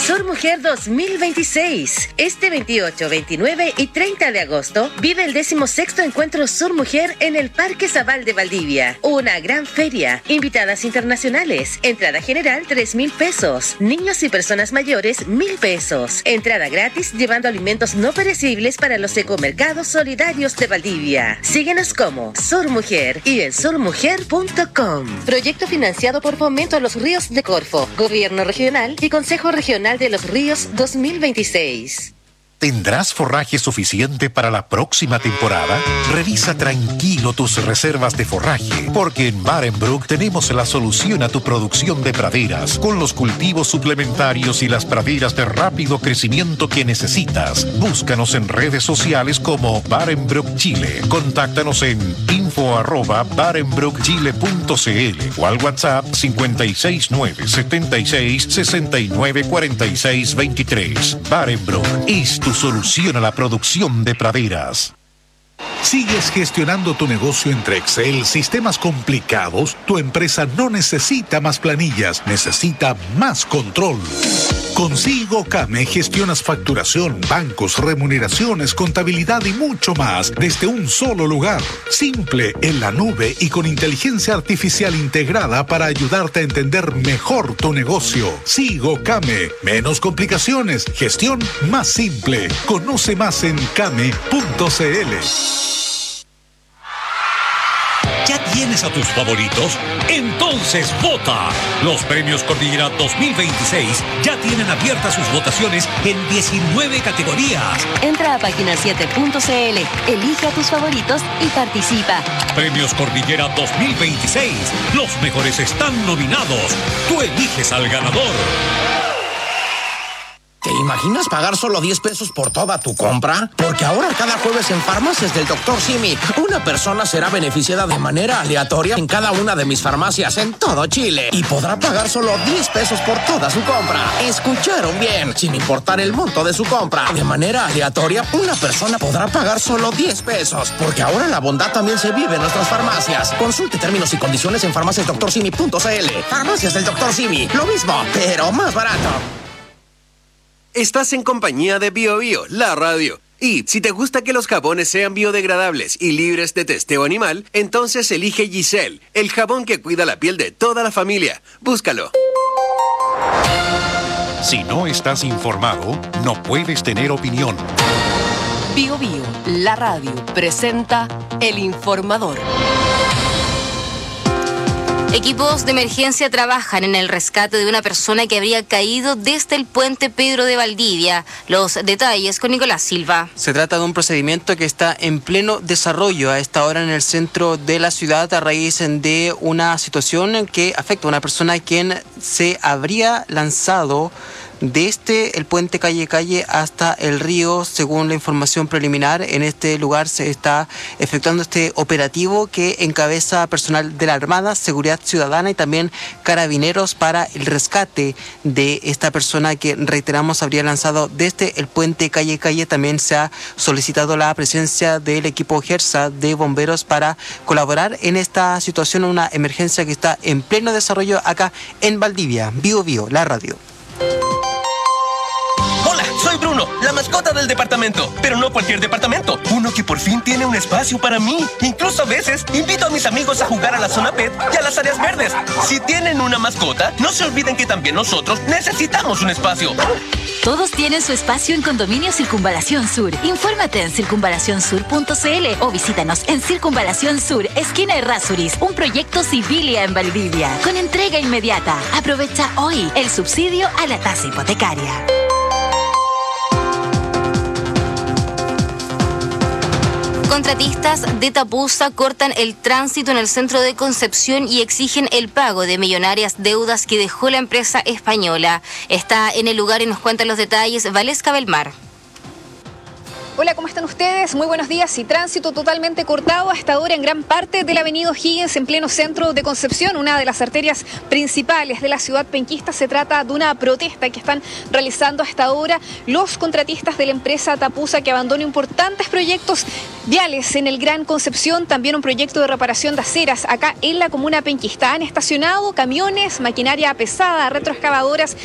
Sur Mujer 2026. Este 28, 29 y 30 de agosto vive el 16º Encuentro Sur Mujer en el Parque Zabal de Valdivia. Una gran feria, invitadas internacionales, entrada general 3.000 pesos, niños y personas mayores 1.000 pesos, entrada gratis llevando alimentos no perecibles para los ecomercados solidarios de Valdivia. Síguenos como Sur Mujer y en surmujer.com. Proyecto financiado por Fomento a los Ríos de Corfo, Gobierno Regional y Consejo Regional de los Ríos 2026. ¿Tendrás forraje suficiente para la próxima temporada? Revisa tranquilo tus reservas de forraje, porque en Barenbrook tenemos la solución a tu producción de praderas, con los cultivos suplementarios y las praderas de rápido crecimiento que necesitas. Búscanos en redes sociales como Barenbrook Chile. Contáctanos en info@barenbrookchile.cl o al WhatsApp 56976694623. Barenbrook es tu solución a la producción de praderas. ¿Sigues gestionando tu negocio entre Excel, sistemas complicados? Tu empresa no necesita más planillas, necesita más control. Con SIGOCAME gestionas facturación, bancos, remuneraciones, contabilidad y mucho más desde un solo lugar. Simple, en la nube y con inteligencia artificial integrada para ayudarte a entender mejor tu negocio. SIGOCAME. Menos complicaciones, gestión más simple. Conoce más en came.cl. ¿Ya tienes a tus favoritos? Entonces vota. Los premios Cordillera 2026 ya tienen abiertas sus votaciones en 19 categorías. Entra a página7.cl, elige a tus favoritos y participa. Premios Cordillera 2026. Los mejores están nominados. Tú eliges al ganador. ¿Te imaginas pagar solo 10 pesos por toda tu compra? Porque ahora cada jueves en Farmacias del Dr. Simi, una persona será beneficiada de manera aleatoria en cada una de mis farmacias en todo Chile y podrá pagar solo 10 pesos por toda su compra. ¿Escucharon bien? Sin importar el monto de su compra. De manera aleatoria, una persona podrá pagar solo 10 pesos. Porque ahora la bondad también se vive en nuestras farmacias. Consulte términos y condiciones en farmaciasdrsimi.cl. Farmacias del Dr. Simi. Lo mismo, pero más barato. Estás en compañía de BioBio, la radio. Y si te gusta que los jabones sean biodegradables y libres de testeo animal, entonces elige Giselle, el jabón que cuida la piel de toda la familia. Búscalo. Si no estás informado, no puedes tener opinión. BioBio, la radio, presenta El Informador. Equipos de emergencia trabajan en el rescate de una persona que habría caído desde el puente Pedro de Valdivia. Los detalles con Nicolás Silva. Se trata de un procedimiento que está en pleno desarrollo a esta hora en el centro de la ciudad a raíz de una situación que afecta a una persona quien se habría lanzado desde el puente calle hasta el río. Según la información preliminar, en este lugar se está efectuando este operativo que encabeza personal de la Armada, Seguridad Ciudadana y también Carabineros para el rescate de esta persona que, reiteramos, habría lanzado desde el puente calle. También se ha solicitado la presencia del equipo GERSA de bomberos para colaborar en esta situación, una emergencia que está en pleno desarrollo acá en Valdivia. BioBio, la radio. Soy Bruno, la mascota del departamento, pero no cualquier departamento, uno que por fin tiene un espacio para mí. Incluso a veces invito a mis amigos a jugar a la zona pet y a las áreas verdes. Si tienen una mascota, no se olviden que también nosotros necesitamos un espacio. Todos tienen su espacio en Condominio Circunvalación Sur. Infórmate en circunvalacionsur.cl o visítanos en Circunvalación Sur, esquina Errázuriz, un proyecto Civilia en Valdivia, con entrega inmediata. Aprovecha hoy el subsidio a la tasa hipotecaria. Contratistas de Tapusa cortan el tránsito en el centro de Concepción y exigen el pago de millonarias deudas que dejó la empresa española. Está en el lugar y nos cuentan los detalles Valesca Belmar. Hola, ¿cómo están ustedes? Muy buenos días. Y tránsito totalmente cortado hasta ahora en gran parte de la avenida O'Higgins en pleno centro de Concepción, una de las arterias principales de la ciudad penquista. Se trata de una protesta que están realizando hasta ahora los contratistas de la empresa Tapusa, que abandonó importantes proyectos viales en el Gran Concepción, también un proyecto de reparación de aceras acá en la comuna penquista. Han estacionado camiones, maquinaria pesada, retroexcavadoras